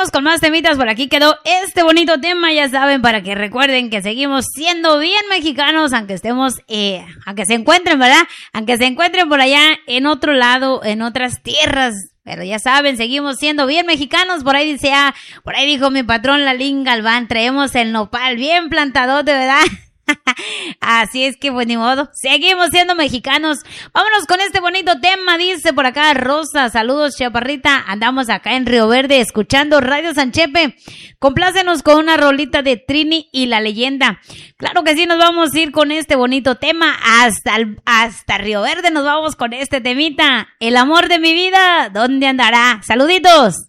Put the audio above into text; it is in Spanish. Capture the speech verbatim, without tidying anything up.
seguimos con más temitas. Por aquí quedó este bonito tema, ya saben, para que recuerden que seguimos siendo bien mexicanos, aunque estemos, eh, aunque se encuentren, ¿verdad? Aunque se encuentren por allá en otro lado, en otras tierras. Pero ya saben, seguimos siendo bien mexicanos. Por ahí dice, ah, por ahí dijo mi patrón Lalín Galván, traemos el nopal bien plantadote, ¿verdad? Así es que pues ni modo, seguimos siendo mexicanos. Vámonos con este bonito tema, dice por acá Rosa, saludos chaparrita, andamos acá en Río Verde escuchando Radio Sanchepe, complácenos con una rolita de Trini y la Leyenda. Claro que sí, nos vamos a ir con este bonito tema hasta, el, hasta Río Verde, nos vamos con este temita, el amor de mi vida, ¿dónde andará? Saluditos.